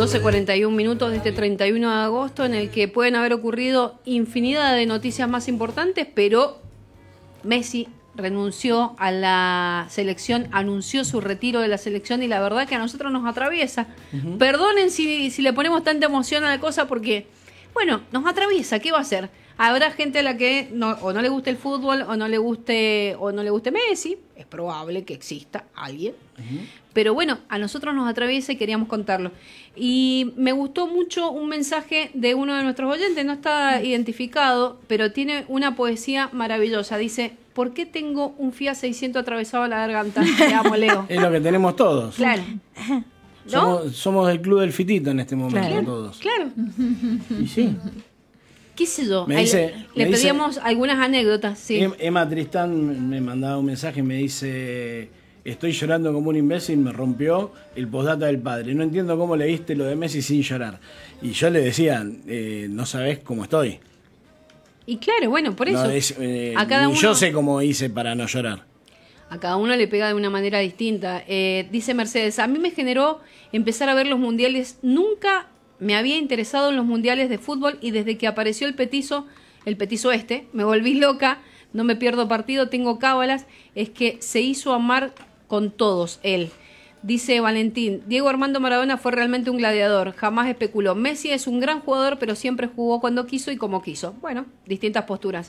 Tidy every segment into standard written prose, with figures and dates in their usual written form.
12:41 de este 31 de agosto, en el que pueden haber ocurrido infinidad de noticias más importantes, pero Messi renunció a la selección, anunció su retiro de la selección, y la verdad que a nosotros nos atraviesa. Perdonen si le ponemos tanta emoción a la cosa, porque, bueno, nos atraviesa. ¿Qué va a hacer? Habrá gente a la que no le guste el fútbol, o no le guste Messi. Es probable que exista alguien. Pero bueno, a nosotros nos atraviesa y queríamos contarlo. Y me gustó mucho un mensaje de uno de nuestros oyentes, no está identificado, pero tiene una poesía maravillosa. Dice: ¿por qué tengo un Fiat 600 atravesado a la garganta? Te amo, Leo. Es lo que tenemos todos. Claro. ¿No? Somos del club del fitito en este momento, Claro, todos. claro. Y sí. ¿Qué sé yo? Le pedíamos algunas anécdotas, sí. Emma Tristán me mandaba un mensaje y me dice: estoy llorando como un imbécil, me rompió el postdata del padre. No entiendo cómo leíste lo de Messi sin llorar. Y yo le decía: no sabés cómo estoy. Y claro, bueno, por eso. No, a cada uno, yo sé cómo hice para no llorar. A cada uno le pega de una manera distinta. Dice Mercedes: a mí me generó empezar a ver los mundiales. Nunca me había interesado en los mundiales de fútbol, y desde que apareció el petizo me volví loca. No me pierdo partido, tengo cábalas. Es que se hizo amar con todos él. Dice Valentín: Diego Armando Maradona fue realmente un gladiador, jamás especuló. Messi es un gran jugador, pero siempre jugó cuando quiso y como quiso. Bueno, distintas posturas.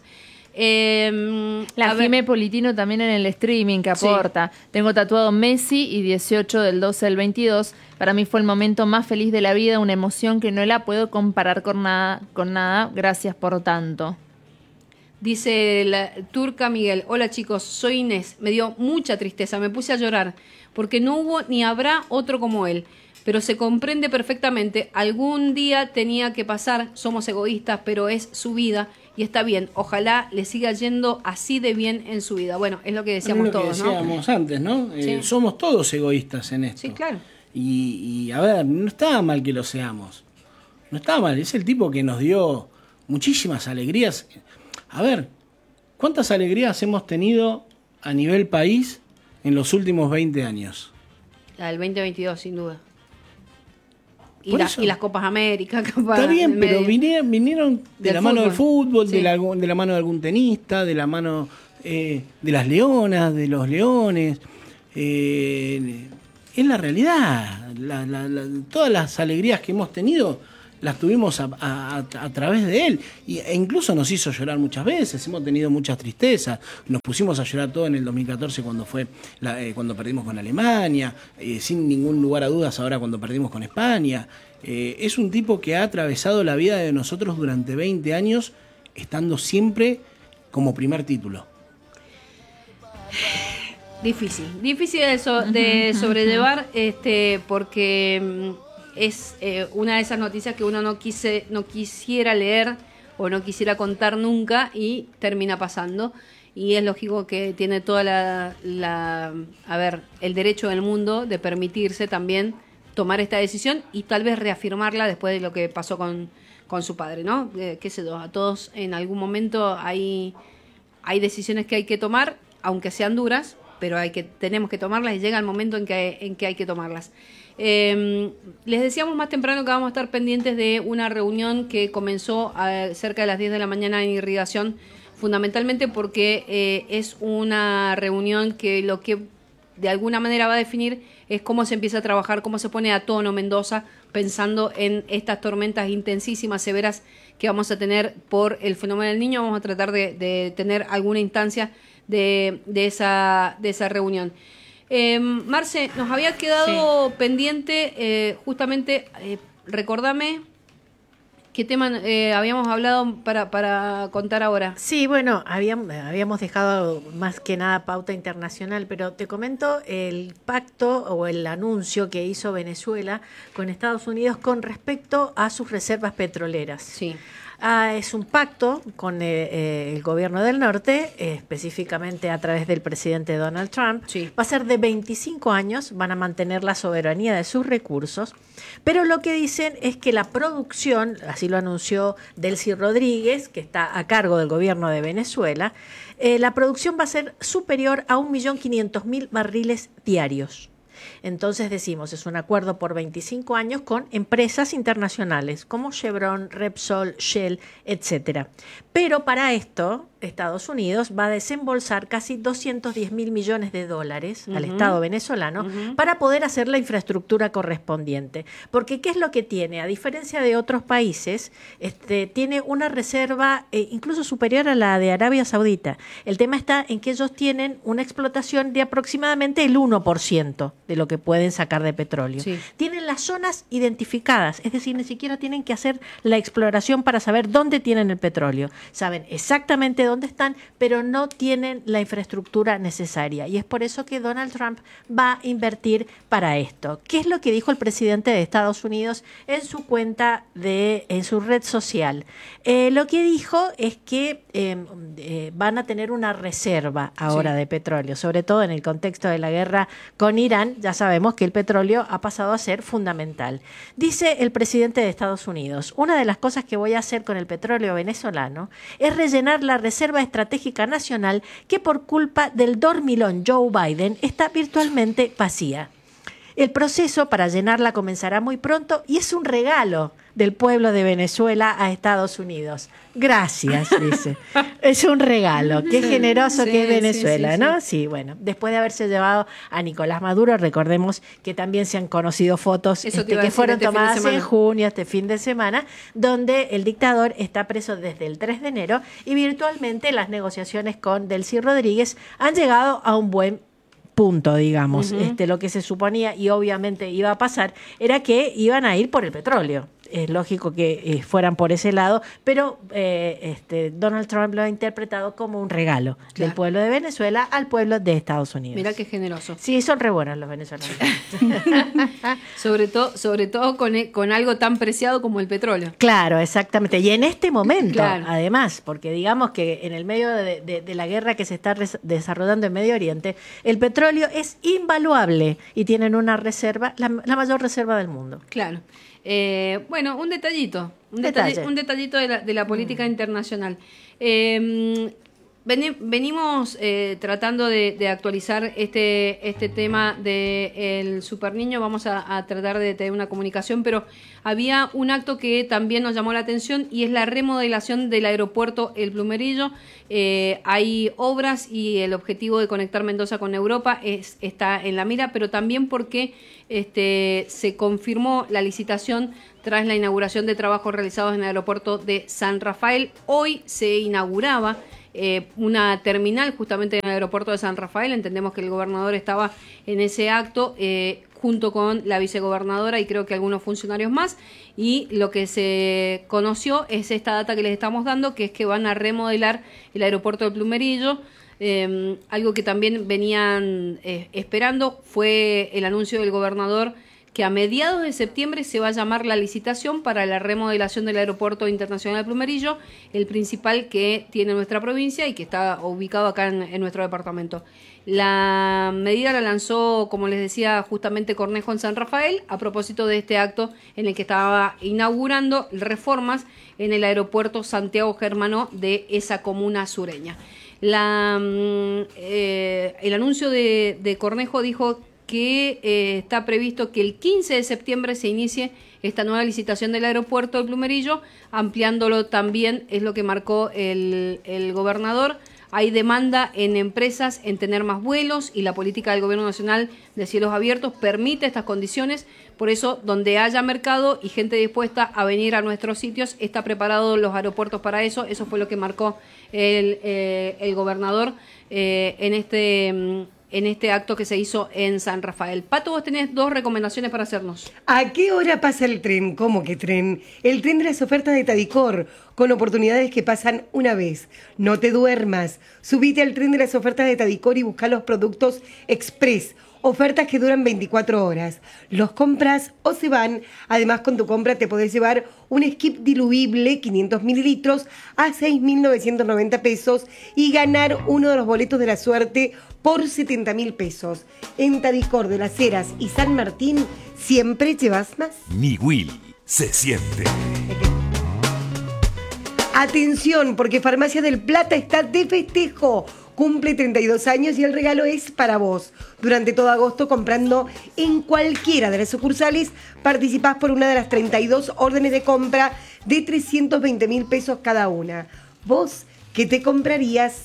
La Jimé Politino también en el streaming que aporta. Sí. Tengo tatuado Messi y 18 del 12 del 22. Para mí fue el momento más feliz de la vida, una emoción que no la puedo comparar con nada. Gracias por tanto. Dice la Turca Miguel: hola chicos, soy Inés. Me dio mucha tristeza, me puse a llorar, porque no hubo ni habrá otro como él. Pero se comprende perfectamente. Algún día tenía que pasar, somos egoístas, pero es su vida y está bien. Ojalá le siga yendo así de bien en su vida. Bueno, es lo que decíamos todos, ¿no? Es lo que decíamos antes, ¿no? Sí. Somos todos egoístas en esto. Sí, claro. Y a ver, no está mal que lo seamos. No está mal. Es el tipo que nos dio muchísimas alegrías. A ver, ¿cuántas alegrías hemos tenido a nivel país en los últimos 20 años? La del 2022, sin duda. Y las Copas América. Está bien, pero vinieron de la mano del fútbol, sí. de la mano de algún tenista, de la mano de las leonas, de los leones. Es la realidad. Todas las alegrías que hemos tenido las tuvimos a través de él. E incluso nos hizo llorar muchas veces. Hemos tenido muchas tristezas. Nos pusimos a llorar todo en el 2014 cuando perdimos con Alemania. Sin ningún lugar a dudas ahora cuando perdimos con España. Es un tipo que ha atravesado la vida de nosotros durante 20 años, estando siempre como primer título. Difícil eso de sobrellevar, porque es una de esas noticias que uno no quisiera leer o no quisiera contar nunca, y termina pasando. Y es lógico que tiene toda el derecho del mundo de permitirse también tomar esta decisión y tal vez reafirmarla después de lo que pasó con su padre, ¿no? Qué sé yo, a todos en algún momento hay decisiones que hay que tomar, aunque sean duras, pero tenemos que tomarlas, y llega el momento en que hay que tomarlas. Les decíamos más temprano que vamos a estar pendientes de una reunión que comenzó cerca de las 10 de la mañana en Irrigación, fundamentalmente porque es una reunión que lo que de alguna manera va a definir es cómo se empieza a trabajar, cómo se pone a tono Mendoza, pensando en estas tormentas intensísimas, severas, que vamos a tener por el fenómeno del Niño. Vamos a tratar de tener alguna instancia de esa reunión. Marce, nos había quedado pendiente justamente, recordame qué tema habíamos hablado para contar ahora. Sí, bueno, habíamos dejado más que nada pauta internacional, pero te comento el pacto o el anuncio que hizo Venezuela con Estados Unidos con respecto a sus reservas petroleras. Sí. Es un pacto con el gobierno del norte, específicamente a través del presidente Donald Trump. Sí. Va a ser de 25 años, van a mantener la soberanía de sus recursos, pero lo que dicen es que la producción, así lo anunció Delcy Rodríguez, que está a cargo del gobierno de Venezuela, la producción va a ser superior a 1.500.000 barriles diarios. Entonces decimos, es un acuerdo por 25 años con empresas internacionales como Chevron, Repsol, Shell, etcétera. Pero para esto, Estados Unidos va a desembolsar casi 210 mil millones de dólares al Estado venezolano para poder hacer la infraestructura correspondiente. Porque ¿qué es lo que tiene? A diferencia de otros países, tiene una reserva incluso superior a la de Arabia Saudita. El tema está en que ellos tienen una explotación de aproximadamente el 1% de lo que pueden sacar de petróleo. Sí. Tienen las zonas identificadas, es decir, ni siquiera tienen que hacer la exploración para saber dónde tienen el petróleo. Saben exactamente dónde están, pero no tienen la infraestructura necesaria. Y es por eso que Donald Trump va a invertir para esto. ¿Qué es lo que dijo el presidente de Estados Unidos en su cuenta en su red social? Lo que dijo es que van a tener una reserva ahora de petróleo, sobre todo en el contexto de la guerra con Irán. Ya sabemos que el petróleo ha pasado a ser fundamental. Dice el presidente de Estados Unidos: una de las cosas que voy a hacer con el petróleo venezolano es rellenar la reserva estratégica nacional que por culpa del dormilón Joe Biden está virtualmente vacía. El proceso para llenarla comenzará muy pronto y es un regalo del pueblo de Venezuela a Estados Unidos. Gracias, dice. Es un regalo. Qué generoso que es Venezuela, ¿no? Sí, bueno. Después de haberse llevado a Nicolás Maduro, recordemos que también se han conocido fotos que fueron tomadas en junio, este fin de semana, donde el dictador está preso desde el 3 de enero y virtualmente las negociaciones con Delcy Rodríguez han llegado a un buen punto, digamos. Lo que se suponía y obviamente iba a pasar era que iban a ir por el petróleo. Es lógico que fueran por ese lado, pero Donald Trump lo ha interpretado como un regalo del pueblo de Venezuela al pueblo de Estados Unidos. Mira qué generoso. Sí, son re buenos los venezolanos. sobre todo con algo tan preciado como el petróleo. Claro, exactamente. Y en este momento, además, porque digamos que en el medio de la guerra que se está desarrollando en Medio Oriente, el petróleo es invaluable y tienen una reserva, la mayor reserva del mundo. Claro. Bueno, un detallito de la política internacional. Venimos tratando de actualizar este tema del Superniño. Vamos a tratar de tener una comunicación, pero había un acto que también nos llamó la atención y es la remodelación del aeropuerto El Plumerillo. Hay obras y el objetivo de conectar Mendoza con Europa está en la mira, pero también porque se confirmó la licitación tras la inauguración de trabajos realizados en el aeropuerto de San Rafael. Hoy se inauguraba una terminal justamente en el aeropuerto de San Rafael. Entendemos que el gobernador estaba en ese acto junto con la vicegobernadora y creo que algunos funcionarios más, y lo que se conoció es esta data que les estamos dando, que es que van a remodelar el aeropuerto de Plumerillo. Algo que también venían esperando fue el anuncio del gobernador que a mediados de septiembre se va a llamar la licitación para la remodelación del Aeropuerto Internacional de Plumerillo, el principal que tiene nuestra provincia y que está ubicado acá en nuestro departamento. La medida la lanzó, como les decía, justamente Cornejo en San Rafael, a propósito de este acto en el que estaba inaugurando reformas en el aeropuerto Santiago Germano de esa comuna sureña. El anuncio de Cornejo dijo que está previsto que el 15 de septiembre se inicie esta nueva licitación del aeropuerto de Plumerillo, ampliándolo también, es lo que marcó el gobernador. Hay demanda en empresas en tener más vuelos y la política del Gobierno Nacional de cielos abiertos permite estas condiciones. Por eso, donde haya mercado y gente dispuesta a venir a nuestros sitios, está preparado los aeropuertos para eso. Eso fue lo que marcó el gobernador en este acto que se hizo en San Rafael. Pato, vos tenés 2 recomendaciones para hacernos. ¿A qué hora pasa el tren? ¿Cómo que tren? El tren de las ofertas de Tadicor, con oportunidades que pasan una vez. No te duermas. Subite al tren de las ofertas de Tadicor y busca los productos express. Ofertas que duran 24 horas. Los compras o se van. Además, con tu compra te podés llevar un skip diluible, 500 mililitros, a 6.990 pesos y ganar uno de los boletos de la suerte por 70.000 pesos. En Tadicor de las Heras y San Martín, siempre llevas más. Mi Will se siente. Atención, porque Farmacia del Plata está de festejo. cumple 32 años y el regalo es para vos. Durante todo agosto, comprando en cualquiera de las sucursales, participás por una de las 32 órdenes de compra de 320.000 pesos cada una. ¿Vos qué te comprarías?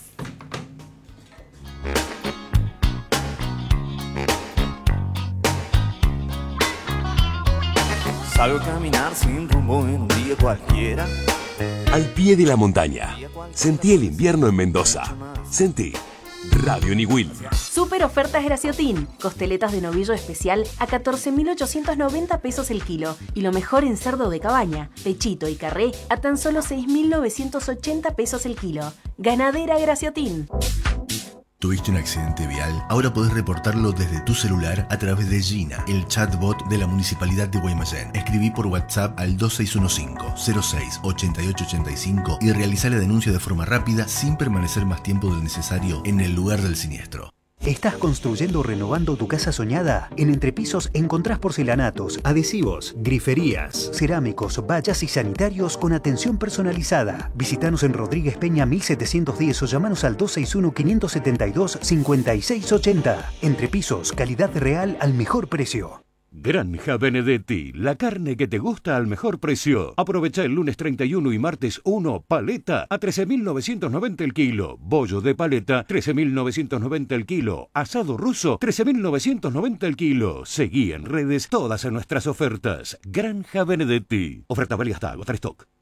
Salgo a caminar sin rumbo en un día cualquiera. Al pie de la montaña. Sentí el invierno en Mendoza. Sentí Radio Niwil. Super ofertas Graciotin. Costeletas de novillo especial a 14.890 pesos el kilo. Y lo mejor en cerdo de cabaña, pechito y carré a tan solo 6.980 pesos el kilo. Ganadera Graciotin. ¿Tuviste un accidente vial? Ahora podés reportarlo desde tu celular a través de Gina, el chatbot de la Municipalidad de Guaymallén. Escribí por WhatsApp al 2615-06-8885 y realizá la denuncia de forma rápida sin permanecer más tiempo del necesario en el lugar del siniestro. ¿Estás construyendo o renovando tu casa soñada? En Entrepisos encontrás porcelanatos, adhesivos, griferías, cerámicos, vallas y sanitarios con atención personalizada. Visítanos en Rodríguez Peña 1710 o llamanos al 261-572-5680. Entrepisos, calidad real al mejor precio. Granja Benedetti, la carne que te gusta al mejor precio. Aprovecha el lunes 31 y martes 1, paleta a 13.990 el kilo. Bollo de paleta, 13.990 el kilo. Asado ruso, 13.990 el kilo. Seguí en redes todas nuestras ofertas. Granja Benedetti. Oferta válida hasta agotar stock.